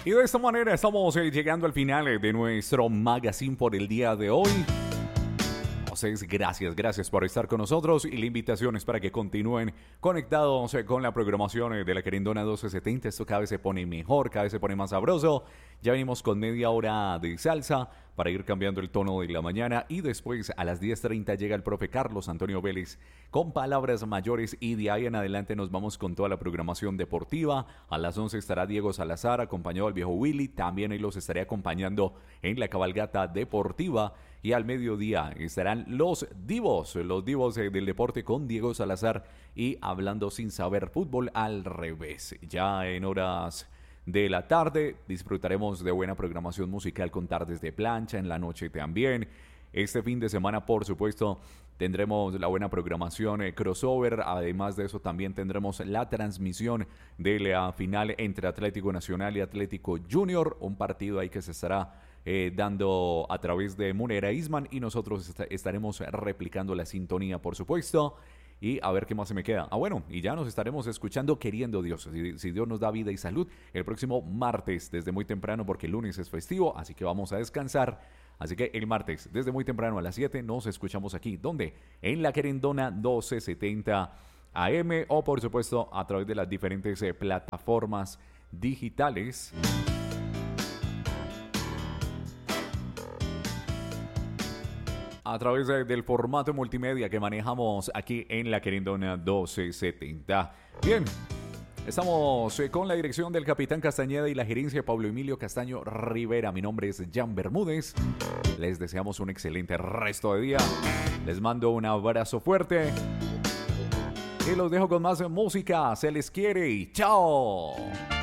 Y de esta manera estamos llegando al final de nuestro magazine por el día de hoy. Entonces, gracias por estar con nosotros y la invitación es para que continúen conectados con la programación de la Querendona 1270. Esto cada vez se pone mejor, cada vez se pone más sabroso. Ya venimos con media hora de salsa para ir cambiando el tono de la mañana y después a las 10:30 llega el profe Carlos Antonio Vélez con palabras mayores y de ahí en adelante nos vamos con toda la programación deportiva. A las 11 estará Diego Salazar acompañado del viejo Willy, también ahí los estaré acompañando en la cabalgata deportiva y al mediodía estarán los divos del deporte con Diego Salazar y hablando sin saber fútbol al revés. Ya en horas de la tarde disfrutaremos de buena programación musical con tardes de plancha, en la noche también. Este fin de semana, por supuesto, tendremos la buena programación crossover. Además de eso, también tendremos la transmisión de la final entre Atlético Nacional y Atlético Junior. Un partido ahí que se estará dando a través de Munera Isman y nosotros estaremos replicando la sintonía, por supuesto. Y a ver qué más se me queda. Bueno, y ya nos estaremos escuchando queriendo Dios. Si Dios nos da vida y salud, el próximo martes desde muy temprano, porque el lunes es festivo, así que vamos a descansar. Así que el martes, desde muy temprano a las 7, nos escuchamos aquí. ¿Dónde? En la Querendona 1270 AM o, por supuesto, a través de las diferentes plataformas digitales. A través del formato multimedia que manejamos aquí en la Querendona 1270. Bien, estamos con la dirección del Capitán Castañeda y la gerencia de Pablo Emilio Castaño Rivera. Mi nombre es Jan Bermúdez. Les deseamos un excelente resto de día. Les mando un abrazo fuerte. Y los dejo con más música. Se les quiere y chao.